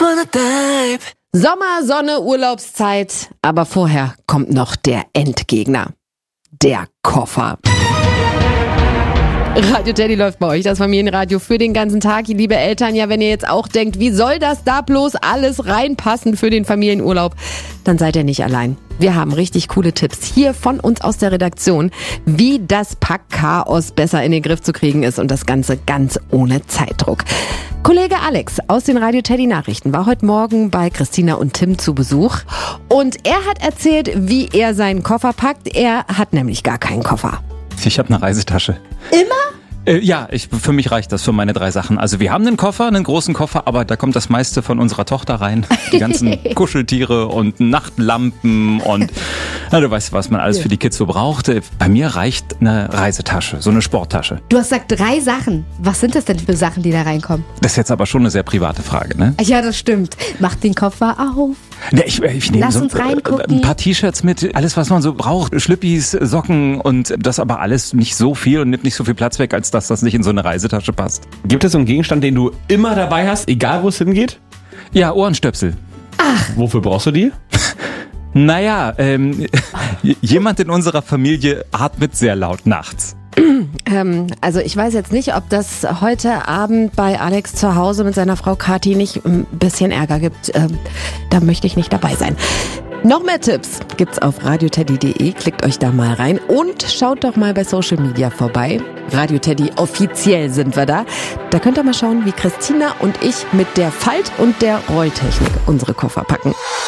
wanna dive. Sommer, Sonne, Urlaubszeit, aber vorher kommt noch der Endgegner. Der Koffer. Radio Teddy läuft bei euch, das Familienradio für den ganzen Tag. Liebe Eltern, ja, wenn ihr jetzt auch denkt, wie soll das da bloß alles reinpassen für den Familienurlaub, dann seid ihr nicht allein. Wir haben richtig coole Tipps hier von uns aus der Redaktion, wie das Packchaos besser in den Griff zu kriegen ist und das Ganze ganz ohne Zeitdruck. Kollege Alex aus den Radio Teddy Nachrichten war heute Morgen bei Christina und Tim zu Besuch und er hat erzählt, wie er seinen Koffer packt. Er hat nämlich gar keinen Koffer. Ich habe eine Reisetasche. Immer? Ja, für mich reicht das für meine 3 Sachen. Also wir haben einen großen Koffer, aber da kommt das meiste von unserer Tochter rein. Die ganzen Kuscheltiere und Nachtlampen und du weißt, was man alles für die Kids so braucht. Bei mir reicht eine Reisetasche, so eine Sporttasche. Du hast gesagt 3 Sachen. Was sind das denn für Sachen, die da reinkommen? Das ist jetzt aber schon eine sehr private Frage, ne? Ja, das stimmt. Mach den Koffer auf. Ja, ich nehme Lass so uns reingucken. ein paar T-Shirts mit, alles was man so braucht, Schlüppis, Socken und das aber alles nicht so viel und nimmt nicht so viel Platz weg, als dass das nicht in so eine Reisetasche passt. Gibt es so einen Gegenstand, den du immer dabei hast, egal wo es hingeht? Ja, Ohrenstöpsel. Wofür brauchst du die? Naja, jemand in unserer Familie atmet sehr laut nachts. Also ich weiß jetzt nicht, ob das heute Abend bei Alex zu Hause mit seiner Frau Kathi nicht ein bisschen Ärger gibt. Da möchte ich nicht dabei sein. Noch mehr Tipps gibt's auf radioteddy.de. Klickt euch da mal rein und schaut doch mal bei Social Media vorbei. Radio Teddy offiziell sind wir da. Da könnt ihr mal schauen, wie Christina und ich mit der Falt- und der Rolltechnik unsere Koffer packen.